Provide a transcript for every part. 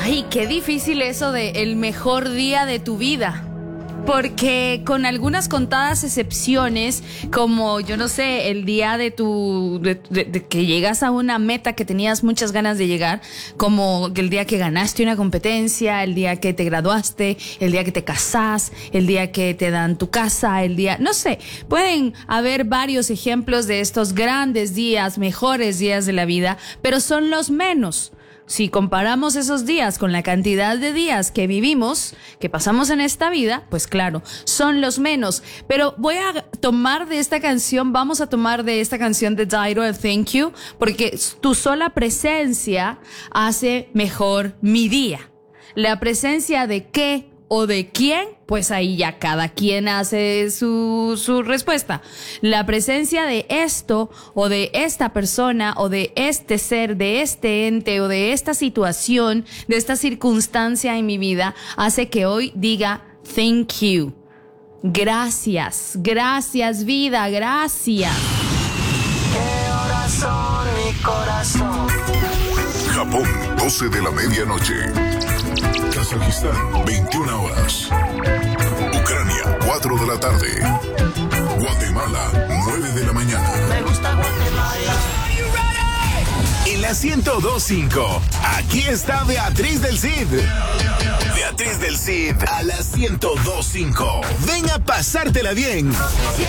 Ay, qué difícil eso de el mejor día de tu vida. Porque con algunas contadas excepciones, como yo no sé, el día de que llegas a una meta que tenías muchas ganas de llegar, como el día que ganaste una competencia, el día que te graduaste, el día que te casás, el día que te dan tu casa, el día, no sé, pueden haber varios ejemplos de estos grandes días, mejores días de la vida, pero son los menos. Si comparamos esos días con la cantidad de días que vivimos, que pasamos en esta vida, pues claro, son los menos. Pero vamos a tomar de esta canción de Dairo, el Thank You, porque tu sola presencia hace mejor mi día. La presencia de qué o de quién, pues ahí ya cada quien hace su respuesta. La presencia de esto o de esta persona o de este ser, de este ente o de esta situación, de esta circunstancia en mi vida hace que hoy diga thank you. Gracias, gracias vida, gracias. ¿Qué horas son, mi corazón? Japón, 12 de la medianoche. Kazajistán, 21 horas. Ucrania, 4 de la tarde. Guatemala, 9 de la mañana. Me gusta Guatemala. En la 102.5, aquí está Beatriz del Cid. Beatriz del Cid a la 102.5. Ven a pasártela bien. 102.5.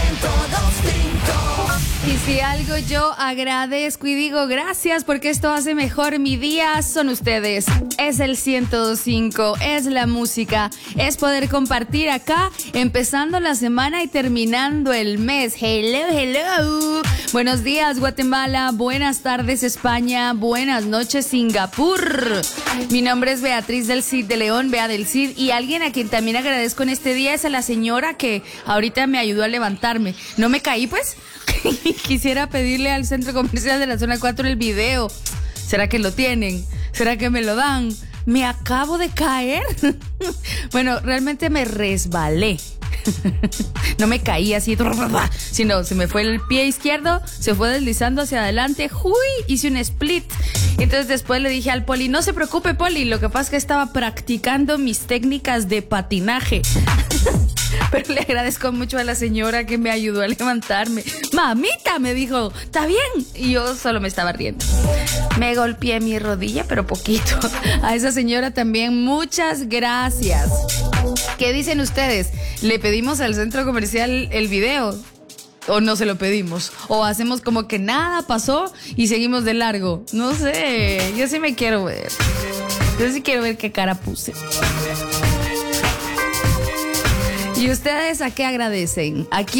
Y si algo yo agradezco y digo gracias porque esto hace mejor mi día, son ustedes. Es el 102.5, es la música, es poder compartir acá, empezando la semana y terminando el mes. Hello, hello. Buenos días, Guatemala. Buenas tardes, España. Buenas noches, Singapur. Mi nombre es Beatriz del Cid de León, Bea del Cid. Y alguien a quien también agradezco en este día es a la señora que ahorita me ayudó a levantarme. ¿No me caí, pues? Quisiera pedirle al centro comercial de la zona 4 el video. ¿Será que lo tienen? ¿Será que me lo dan? ¿Me acabo de caer? Bueno, realmente me resbalé. No me caí así, sino se me fue el pie izquierdo, se fue deslizando hacia adelante. ¡Uy! Hice un split. Entonces después le dije al Poli, no se preocupe, Poli, lo que pasa es que estaba practicando mis técnicas de patinaje. Pero le agradezco mucho a la señora que me ayudó a levantarme. Mamita, me dijo, ¿está bien? Y yo solo me estaba riendo. Me golpeé mi rodilla, pero poquito. A esa señora también, muchas gracias. ¿Qué dicen ustedes? ¿Le pedimos al centro comercial el video? ¿O no se lo pedimos? ¿O hacemos como que nada pasó y seguimos de largo? No sé, yo sí me quiero ver. Yo sí quiero ver qué cara puse. ¿Y ustedes a qué agradecen? Aquí